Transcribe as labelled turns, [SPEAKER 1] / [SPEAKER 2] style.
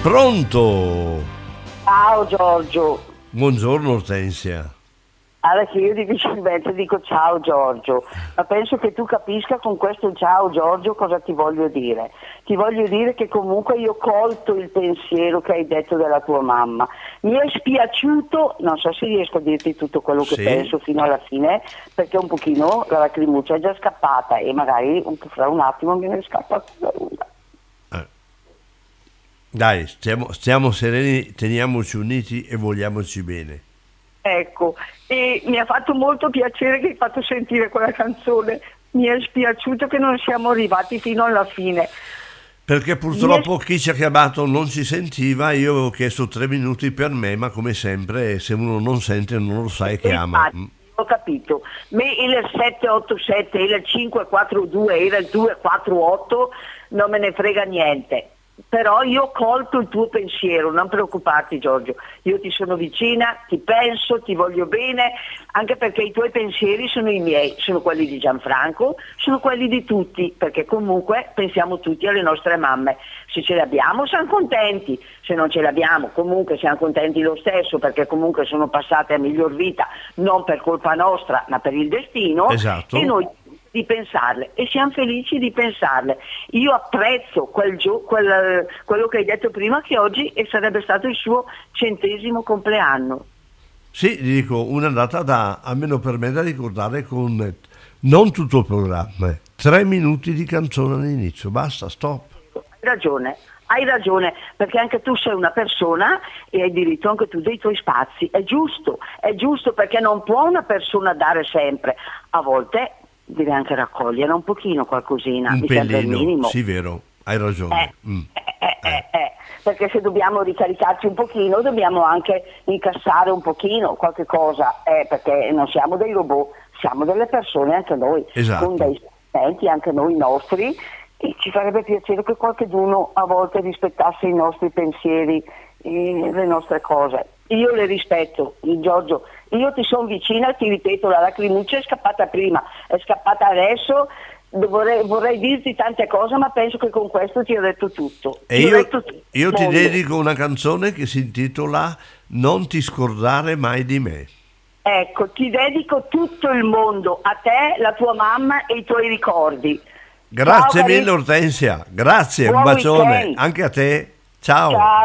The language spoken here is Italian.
[SPEAKER 1] Pronto?
[SPEAKER 2] Ciao Giorgio.
[SPEAKER 1] Buongiorno Ortensia.
[SPEAKER 2] Allora che io difficilmente dico ciao Giorgio, ma penso che tu capisca con questo ciao Giorgio cosa ti voglio dire. Ti voglio dire che comunque io ho colto il pensiero che hai detto della tua mamma. Mi è spiaciuto, non so se riesco a dirti tutto quello che penso fino alla fine, perché un pochino la lacrimuccia è già scappata e magari fra un attimo me ne scappa una.
[SPEAKER 1] Dai, stiamo sereni, teniamoci uniti e vogliamoci bene.
[SPEAKER 2] Ecco, e mi ha fatto molto piacere che hai fatto sentire quella canzone. Mi è spiaciuto che non siamo arrivati fino alla fine.
[SPEAKER 1] Perché purtroppo chi ci ha chiamato non si sentiva, io avevo chiesto 3 minuti per me, ma come sempre se uno non sente non lo sa e chiama.
[SPEAKER 2] Ho capito, ma il 787, il 542, il 248 non me ne frega niente. Però io ho colto il tuo pensiero, non preoccuparti Giorgio, io ti sono vicina, ti penso, ti voglio bene, anche perché i tuoi pensieri sono i miei, sono quelli di Gianfranco, sono quelli di tutti, perché comunque pensiamo tutti alle nostre mamme. Se ce le abbiamo siamo contenti, se non ce le abbiamo comunque siamo contenti lo stesso, perché comunque sono passate a miglior vita, non per colpa nostra ma per il destino.
[SPEAKER 1] Esatto.
[SPEAKER 2] E noi di pensarle e siamo felici di pensarle. Io apprezzo quello che hai detto prima, che oggi sarebbe stato il suo 100° compleanno.
[SPEAKER 1] Sì, dico, una data almeno per me da ricordare con non tutto il programma, 3 minuti di canzone all'inizio, basta, stop.
[SPEAKER 2] Hai ragione, perché anche tu sei una persona e hai diritto anche tu dei tuoi spazi, è giusto perché non può una persona dare sempre, a volte deve anche raccogliere un pochino qualcosina,
[SPEAKER 1] un
[SPEAKER 2] mi sembra il minimo.
[SPEAKER 1] pellino, sì, vero, hai ragione.
[SPEAKER 2] Perché se dobbiamo ricaricarci un pochino dobbiamo anche incassare un pochino qualche cosa, perché non siamo dei robot, siamo delle persone anche noi,
[SPEAKER 1] Esatto.
[SPEAKER 2] con dei sentimenti anche noi nostri, e ci farebbe piacere che qualcuno a volte rispettasse i nostri pensieri e le nostre cose. Io le rispetto, Giorgio, io ti sono vicina, ti ripeto, la lacrimuccia è scappata prima, è scappata adesso, vorrei dirti tante cose, ma penso che con questo ti ho detto tutto.
[SPEAKER 1] E io ti dedico una canzone che si intitola Non ti scordare mai di me.
[SPEAKER 2] Ecco, ti dedico tutto il mondo, a te, la tua mamma e i tuoi ricordi.
[SPEAKER 1] Grazie mille Ortensia, grazie,
[SPEAKER 2] Buon
[SPEAKER 1] un bacione,
[SPEAKER 2] weekend.
[SPEAKER 1] anche a te, ciao.